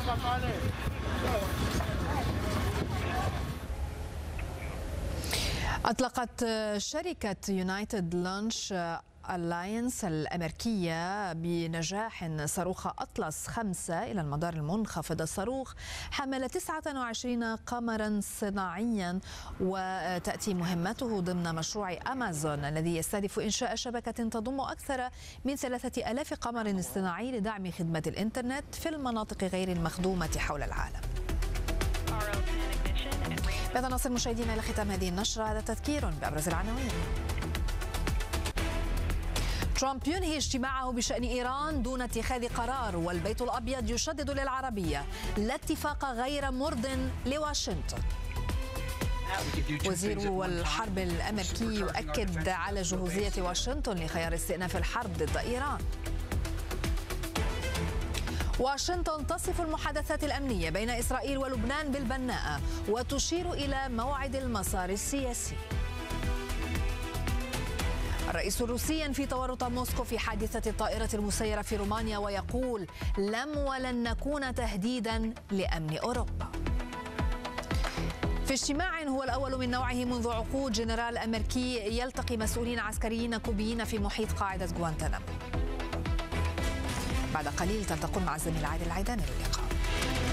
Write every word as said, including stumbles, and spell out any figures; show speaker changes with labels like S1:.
S1: أطلقت شركة يونايتد لانش ألاينس الأمريكية بنجاح صاروخ أطلس خمسة إلى المدار المنخفض. الصاروخ حمل تسعة وعشرين قمرا صناعيا، وتأتي مهمته ضمن مشروع أمازون الذي يستهدف إنشاء شبكة تضم أكثر من ثلاثة آلاف قمر اصطناعي لدعم خدمة الإنترنت في المناطق غير المخدومة حول العالم. بهذا نصل مشاهدينا إلى ختام هذه النشرة. هذا تذكير بأبرز العناوين. ترامب ينهي اجتماعه بشأن إيران دون اتخاذ قرار، والبيت الأبيض يشدد للعربية لا اتفاق غير مرض لواشنطن. وزير الحرب الأمريكي يؤكد على جهوزية واشنطن لخيار استئناف الحرب ضد إيران. واشنطن تصف المحادثات الأمنية بين إسرائيل ولبنان بالبناءة وتشير إلى موعد المسار السياسي. الرئيس الروسي ينفي تورط موسكو في حادثة الطائرة المسيرة في رومانيا ويقول لم ولن نكون تهديدا لأمن أوروبا. في اجتماع هو الأول من نوعه منذ عقود، جنرال أمريكي يلتقي مسؤولين عسكريين كوبيين في محيط قاعدة غوانتنامو. بعد قليل تلتقون مع الزميل عادل العيداني. اللقاء.